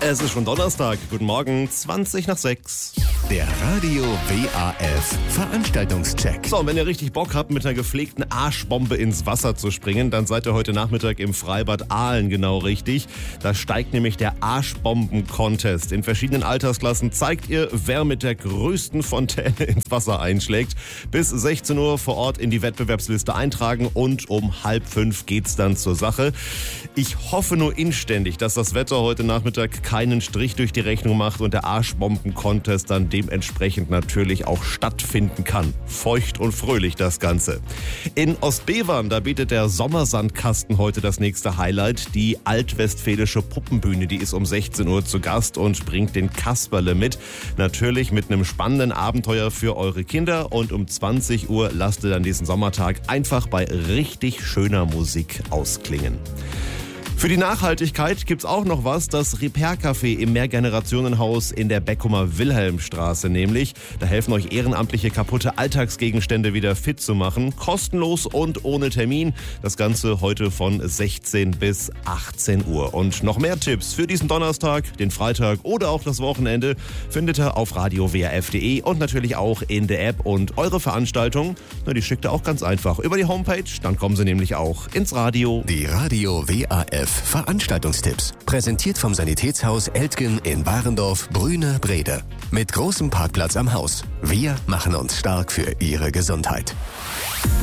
Es ist schon Donnerstag. Guten Morgen, 20 nach 6. Der Radio WAF Veranstaltungscheck. So, und wenn ihr richtig Bock habt, mit einer gepflegten Arschbombe ins Wasser zu springen, dann seid ihr heute Nachmittag im Freibad Aalen genau richtig. Da steigt nämlich der Arschbomben-Contest. In verschiedenen Altersklassen zeigt ihr, wer mit der größten Fontäne ins Wasser einschlägt. Bis 16 Uhr vor Ort in die Wettbewerbsliste eintragen und um 4:30 geht's dann zur Sache. Ich hoffe nur inständig, dass das Wetter heute Nachmittag keinen Strich durch die Rechnung macht und der Arschbomben-Contest dann dementsprechend natürlich auch stattfinden kann. Feucht und fröhlich das Ganze. In Ostbevern, da bietet der Sommersandkasten heute das nächste Highlight. Die altwestfälische Puppenbühne, die ist um 16 Uhr zu Gast und bringt den Kasperle mit. Natürlich mit einem spannenden Abenteuer für eure Kinder. Und um 20 Uhr lasst ihr dann diesen Sommertag einfach bei richtig schöner Musik ausklingen. Für die Nachhaltigkeit gibt's auch noch was, das Repair-Café im Mehrgenerationenhaus in der Beckumer Wilhelmstraße nämlich. Da helfen euch Ehrenamtliche kaputte Alltagsgegenstände wieder fit zu machen. Kostenlos und ohne Termin. Das Ganze heute von 16 bis 18 Uhr. Und noch mehr Tipps für diesen Donnerstag, den Freitag oder auch das Wochenende findet ihr auf radiowaf.de und natürlich auch in der App. Und eure Veranstaltung, die schickt ihr auch ganz einfach über die Homepage. Dann kommen sie nämlich auch ins Radio. Die Radio WAF Veranstaltungstipps. Präsentiert vom Sanitätshaus Eltgen in Barendorf, Brüne, Brede. Mit großem Parkplatz am Haus. Wir machen uns stark für Ihre Gesundheit.